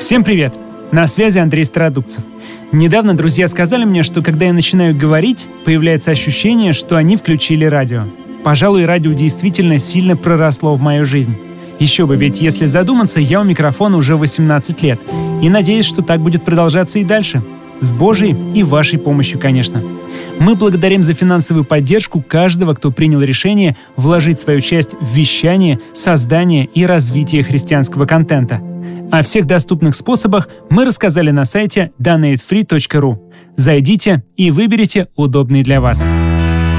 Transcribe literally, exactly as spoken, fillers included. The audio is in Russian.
Всем привет! На связи Андрей Стародубцев. Недавно друзья сказали мне, что когда я начинаю говорить, появляется ощущение, что они включили радио. Пожалуй, радио действительно сильно проросло в мою жизнь. Еще бы, ведь если задуматься, я у микрофона уже восемнадцать лет. И надеюсь, что так будет продолжаться и дальше. С Божьей и вашей помощью, конечно. Мы благодарим за финансовую поддержку каждого, кто принял решение вложить свою часть в вещание, создание и развитие христианского контента. О всех доступных способах мы рассказали на сайте донейт фри точка ру. Зайдите и выберите удобный для вас.